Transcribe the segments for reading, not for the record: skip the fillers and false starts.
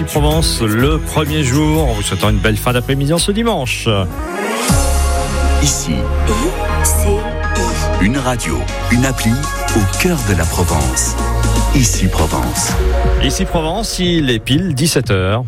Provence, le premier jour. En vous souhaitant une belle fin d'après-midi en ce dimanche. Ici, une radio, une appli au cœur de la Provence. Ici Provence. Ici Provence, il est pile 17h.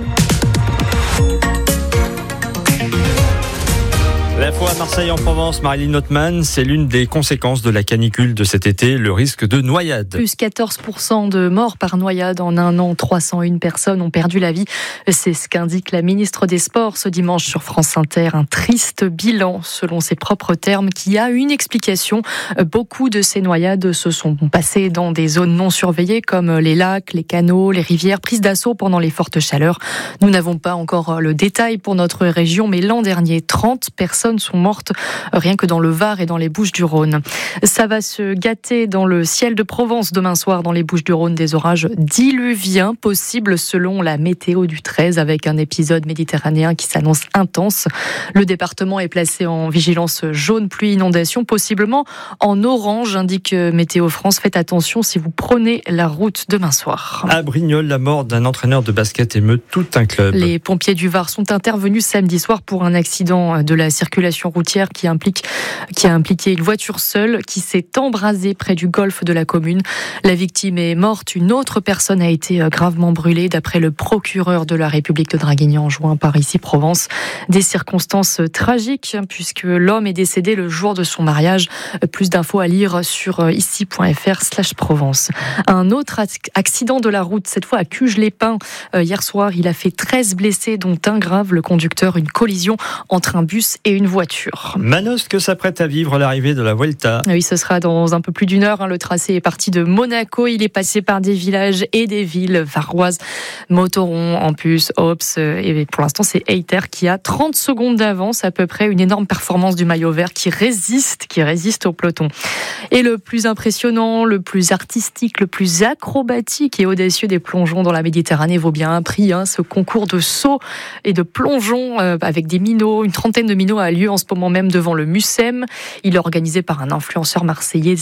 L'info à Marseille en Provence, Marilyn Notman, c'est l'une des conséquences de la canicule de cet été, le risque de noyade. Plus 14% de morts par noyade en un an, 301 personnes ont perdu la vie. C'est ce qu'indique la ministre des Sports ce dimanche sur France Inter. Un triste bilan, selon ses propres termes, qui a une explication. Beaucoup de ces noyades se sont passées dans des zones non surveillées comme les lacs, les canaux, les rivières, prises d'assaut pendant les fortes chaleurs. Nous n'avons pas encore le détail pour notre région, mais l'an dernier, 30 personnes sont mortes rien que dans le Var et dans les Bouches-du-Rhône. Ça va se gâter dans le ciel de Provence demain soir dans les Bouches-du-Rhône, des orages diluviens possibles selon la météo du 13 avec un épisode méditerranéen qui s'annonce intense. Le département est placé en vigilance jaune pluie inondation, possiblement en orange, indique Météo France. Faites attention si vous prenez la route demain soir. À Brignoles, la mort d'un entraîneur de basket émeut tout un club. Les pompiers du Var sont intervenus samedi soir pour un accident de la circulation routière qui a impliqué une voiture seule qui s'est embrasée près du golfe de la commune. La victime est morte. Une autre personne a été gravement brûlée d'après le procureur de la République de Draguignan, joint par Ici Provence. Des circonstances tragiques puisque l'homme est décédé le jour de son mariage. Plus d'infos à lire sur ici.fr/Provence. Un autre accident de la route, cette fois à Cuges-les-Pins. Hier soir, il a fait 13 blessés, dont un grave. Le conducteur, une collision entre un bus et une voiture. Manosque s'apprête à vivre l'arrivée de la Vuelta. Oui, ce sera dans un peu plus d'une heure. Le tracé est parti de Monaco. Il est passé par des villages et des villes varoises. Motoron, Ampus, Ops. Et pour l'instant, c'est Eiter qui a 30 secondes d'avance à peu près. Une énorme performance du maillot vert qui résiste au peloton. Et le plus impressionnant, le plus artistique, le plus acrobatique et audacieux des plongeons dans la Méditerranée vaut bien un prix. Ce concours de saut et de plongeons avec des minots, une trentaine de minots a lieu en ce moment même devant le Mucem. Il est organisé par un influenceur marseillais,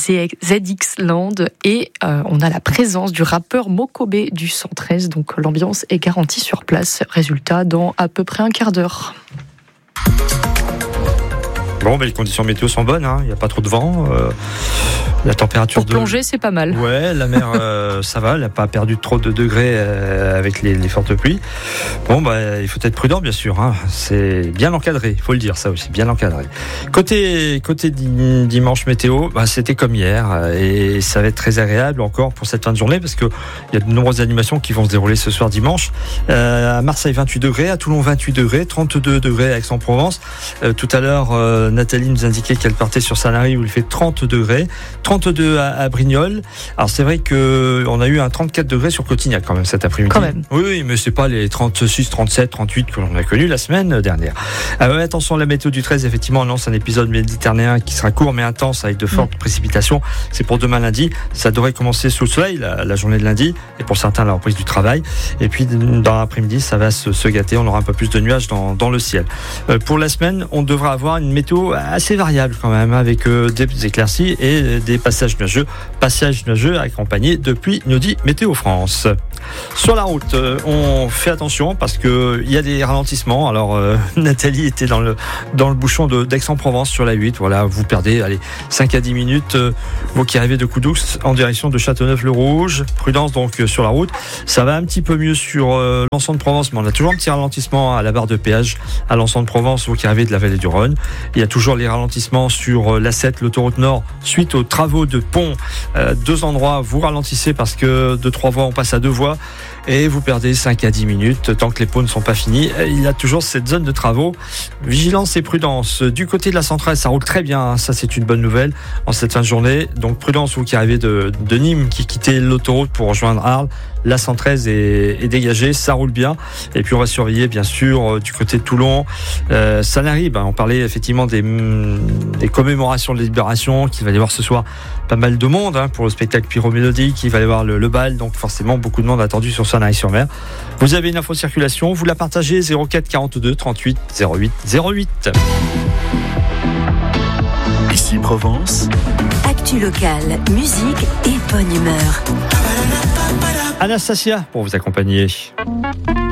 ZX Land, et on a la présence du rappeur Mokobé du 113, donc l'ambiance est garantie sur place. Résultat dans à peu près un quart d'heure. Bon, les conditions météo sont bonnes, il n'y a pas trop de vent. La température pour plonger, c'est pas mal. Ouais, la mer, ça va, elle n'a pas perdu trop de degrés avec les fortes pluies. Bon, il faut être prudent, bien sûr. C'est bien encadré, il faut le dire, ça aussi, bien encadré. Côté dimanche météo, c'était comme hier, et ça va être très agréable encore pour cette fin de journée, parce qu'il y a de nombreuses animations qui vont se dérouler ce soir dimanche. À Marseille, 28 degrés, à Toulon, 28 degrés, 32 degrés à Aix-en-Provence. Tout à l'heure, Nathalie nous indiquait qu'elle partait sur Sanary où il fait 30 degrés. 32 à Brignoles. Alors c'est vrai qu'on a eu un 34 degrés sur Cotignac quand même cet après-midi. Quand même. Oui, mais c'est pas les 36, 37, 38 que l'on a connus la semaine dernière. Attention, la météo du 13 effectivement annonce un épisode méditerranéen qui sera court mais intense avec de fortes précipitations. C'est pour demain lundi. Ça devrait commencer sous le soleil la journée de lundi et pour certains la reprise du travail. Et puis dans l'après-midi, ça va se gâter. On aura un peu plus de nuages dans le ciel. Pour la semaine, on devra avoir une météo assez variable quand même avec des éclaircies et des passages nuageux accompagnés de pluie, nous dit Météo France. Sur la route, on fait attention parce que il y a des ralentissements. Alors Nathalie était dans le bouchon d'Aix-en-Provence sur la 8. Voilà, vous perdez 5 à 10 minutes vous qui arrivez de Coudous en direction de Châteauneuf-le-Rouge. Prudence donc sur la route. Ça va un petit peu mieux sur l'ensemble de Provence, mais on a toujours un petit ralentissement à la barre de péage à l'ensemble de Provence, vous qui arrivez de la vallée du Rhône. Il y a toujours les ralentissements sur l'A7, l'autoroute Nord, suite aux travaux de pont. 2 endroits, vous ralentissez parce que de 3 voies, on passe à 2 voies. Et vous perdez 5 à 10 minutes tant que les ponts ne sont pas finis. Il y a toujours cette zone de travaux. Vigilance et prudence. Du côté de la centrale, ça roule très bien. Ça, c'est une bonne nouvelle en cette fin de journée. Donc, prudence, vous qui arrivez de Nîmes, qui quittez l'autoroute pour rejoindre Arles. La 113 est dégagée, ça roule bien. Et puis, on va surveiller, bien sûr, du côté de Toulon. Sanary, on parlait effectivement des commémorations de la Libération, qu'il va y avoir ce soir pas mal de monde pour le spectacle pyromélodique. Il va y avoir le bal. Donc, forcément, beaucoup de monde attendu sur Sanary-sur-Mer. Vous avez une info circulation, vous la partagez 04 42 38 08 08. Ici Provence. Actu locale, musique et bonne humeur. Anastasia pour vous accompagner.